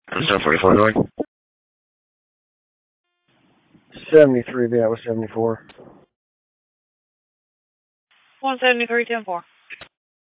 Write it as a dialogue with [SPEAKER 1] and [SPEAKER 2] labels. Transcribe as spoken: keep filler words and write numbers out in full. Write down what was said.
[SPEAKER 1] seven forty-four going.
[SPEAKER 2] seventy-three, that was seventy-four.
[SPEAKER 3] one seventy-three, ten four.